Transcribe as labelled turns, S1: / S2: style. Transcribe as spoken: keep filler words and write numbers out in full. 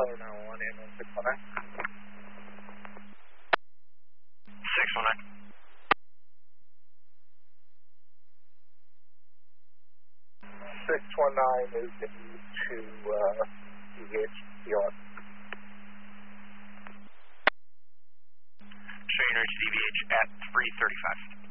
S1: Tyler nine one one, ambulance six one nine.
S2: six one nine.
S1: six one nine is the need to uh, engage D R.
S2: Showing reach D V H at three thirty-five.